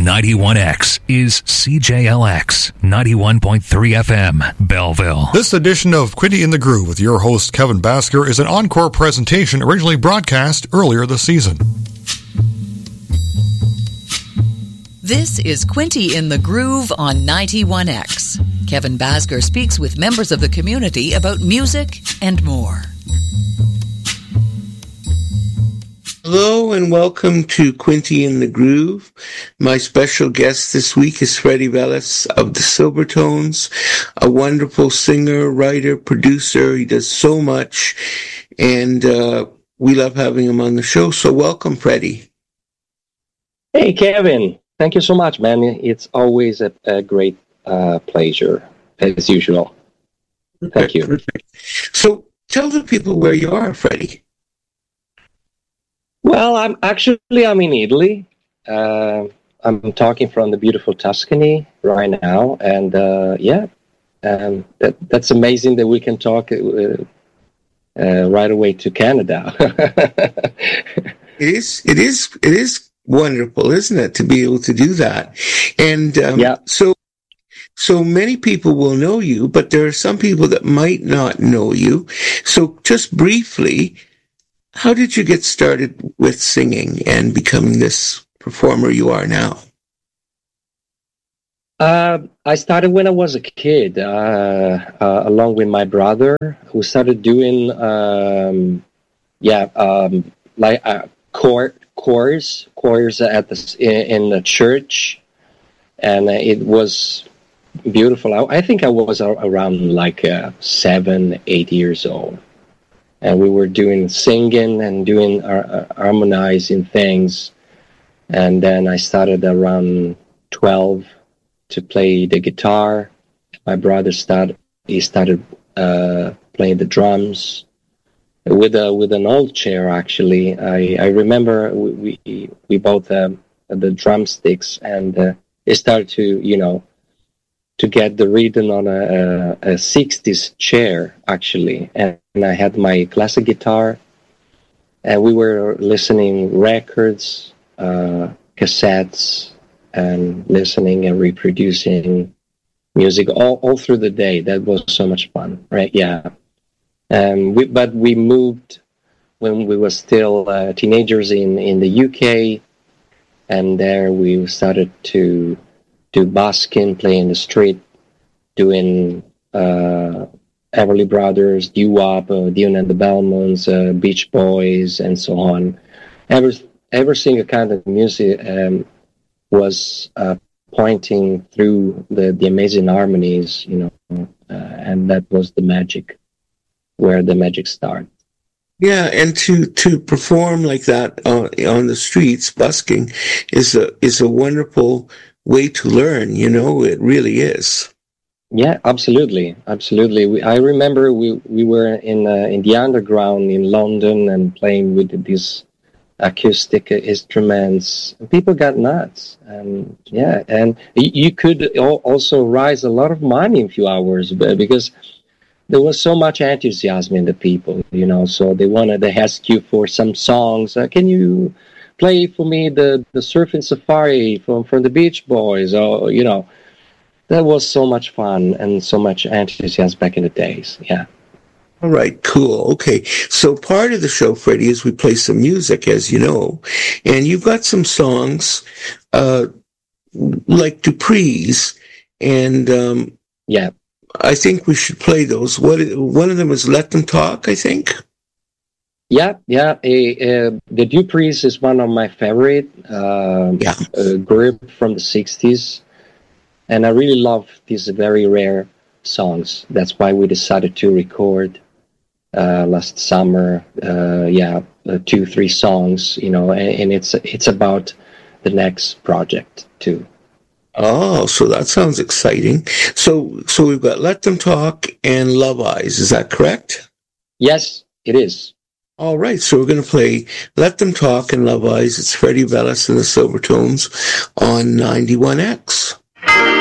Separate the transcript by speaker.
Speaker 1: 91X is CJLX 91.3 FM, Belleville.
Speaker 2: This edition of Quinty in the Groove with your host Kevin Basker is an encore presentation originally broadcast earlier this season.
Speaker 3: This is Quinty in the Groove on 91X. Kevin Basker speaks with members of the community about music and more.
Speaker 4: Hello and welcome to Quinty in the Groove. My special guest this week is Freddie Velez of the Silvertones, a wonderful singer, writer, producer. He does so much, and we love having him on the show. So welcome, Freddie.
Speaker 5: Hey, Kevin. Thank you so much, man. It's always a great pleasure, as usual. Thank you.
Speaker 4: Perfect. So tell the people where you are, Freddie.
Speaker 5: Well, I'm in Italy. I'm talking from the beautiful Tuscany right now, and that's amazing that we can talk right away to Canada.
Speaker 4: It is wonderful, isn't it, to be able to do that? And so many people will know you, but there are some people that might not know you. So just briefly, how did you get started with singing and becoming this performer you are now?
Speaker 5: I started when I was a kid, along with my brother, who started doing, choirs at in the church, and it was beautiful. I think I was around 7, 8 years old. And we were doing singing and doing harmonizing things. And then I started around 12 to play the guitar. My brother started playing the drums with an old chair. Actually, I remember we bought the drumsticks, and it started to get the rhythm on a 60s chair, actually. And I had my classic guitar, and we were listening records, cassettes, and listening and reproducing music all through the day. That was so much fun, right? Yeah. But we moved when we were still teenagers in the UK, and there we started to do busking, play in the street, doing Everly Brothers, doo-wop, Dion and the Belmonts, Beach Boys, and so on. Every single kind of music was pointing through the amazing harmonies, and that was the magic, where the magic started.
Speaker 4: Yeah, and to perform like that on the streets, busking, is a wonderful way to learn, it really is.
Speaker 5: Yeah, absolutely. I remember we were in the underground in London and playing with these acoustic instruments. People got nuts, and you could also raise a lot of money in a few hours because there was so much enthusiasm in the people, So they asked you for some songs. Can you play for me the Surfing Safari from the Beach Boys? Or that was so much fun and so much enthusiasm back in the days. Yeah.
Speaker 4: All right, cool. Okay, so part of the show, Freddie, is we play some music, as you know, and you've got some songs like Dupree's, and I think we should play those. One of them is "Let Them Talk," I think.
Speaker 5: Yeah. The Dupree's is one of my favorite group from the 60s. And I really love these very rare songs. That's why we decided to record last summer, 2-3 songs, and it's about the next project too.
Speaker 4: Oh, so that sounds exciting. So we've got Let Them Talk and Love Eyes. Is that correct?
Speaker 5: Yes, it is.
Speaker 4: All right, so we're going to play Let Them Talk and Love Eyes. It's Freddie Velez and the Silvertones on 91X.